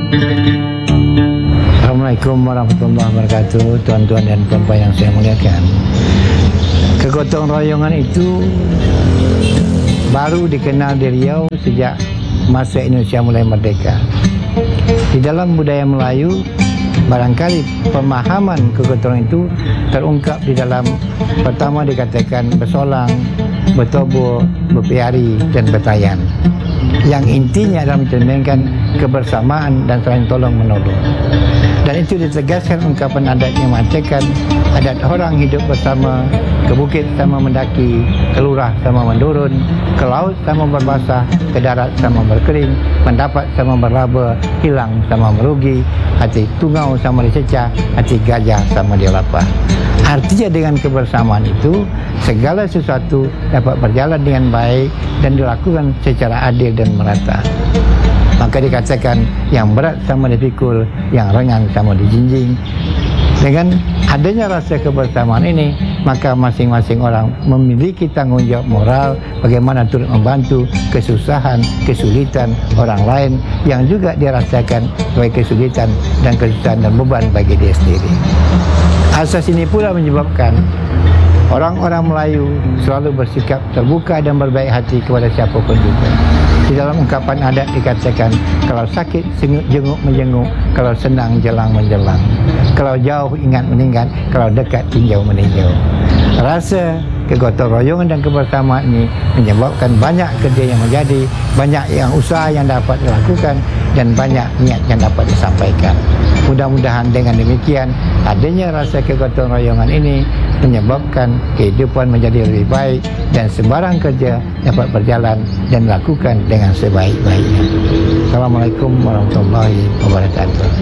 Assalamualaikum warahmatullahi wabarakatuh. Tuan-tuan dan puan-puan yang saya muliakan, kegotong royongan itu baru dikenal di Riau sejak masa Indonesia mulai merdeka. Di dalam budaya Melayu, barangkali pemahaman kegotong itu terungkap di dalam, pertama dikatakan bersolang, bertobo, berpiari dan bertayan, yang intinya adalah mencerminkan kebersamaan dan saling tolong menolong. Dan itu ditegaskan ungkapan adat yang mengatakan adat orang hidup bersama, ke bukit sama mendaki, ke lurah sama mendurun, ke laut sama berbasah, ke darat sama berkering, mendapat sama berlaba, hilang sama merugi, hati tungau sama dicecah, hati gajah sama dia lapar. Artinya dengan kebersamaan itu segala sesuatu dapat berjalan dengan baik dan dilakukan secara adil dan merata. Maka dikatakan yang berat sama dipikul, yang ringan sama dijinjing. Dengan adanya rasa kebersamaan ini, maka masing-masing orang memiliki tanggung jawab moral bagaimana turut membantu kesusahan, kesulitan orang lain yang juga dirasakan sebagai kesulitan dan kesusahan dan beban bagi dia sendiri. Asas ini pula menyebabkan orang-orang Melayu selalu bersikap terbuka dan berbaik hati kepada siapapun juga. Di dalam ungkapan adat dikatakan, kalau sakit jenguk menjenguk, kalau senang jelang menjelang, kalau jauh ingat meninggal, kalau dekat tinjau meninjau. Rasa kegotong royongan dan kebersamaan ini menyebabkan banyak kerja yang menjadi, banyak yang usaha yang dapat dilakukan, dan banyak niat yang dapat disampaikan. Mudah-mudahan dengan demikian, adanya rasa kegotong royongan ini menyebabkan kehidupan menjadi lebih baik dan sebarang kerja dapat berjalan dan dilakukan dengan sebaik-baiknya. Assalamualaikum warahmatullahi wabarakatuh.